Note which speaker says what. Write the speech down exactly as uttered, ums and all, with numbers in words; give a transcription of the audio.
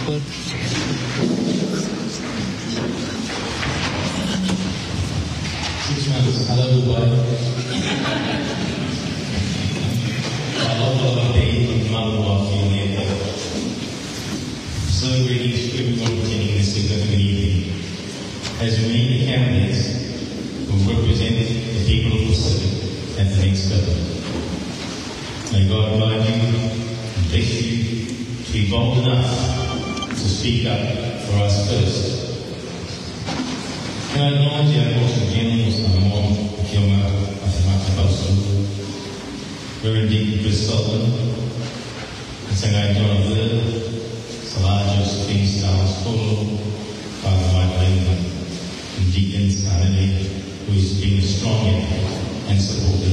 Speaker 1: Good.
Speaker 2: Six months. Hello, Dubai. Allah day Malwa Fiona. So greetings to everyone attending this significant evening. As we meet the candidates who represent the people of Pacific at the next level. May God guide you and bless you to be bold enough to speak up for us first. Can I acknowledge our Boston Generals and Amon Kioma Atamata Basu, Reverend Deacon Chris Sullivan, and Sangai John Wood, Salah Josephine Stiles Polo, Father Michael England, and Deacon Sanani, who has been a strong and supportive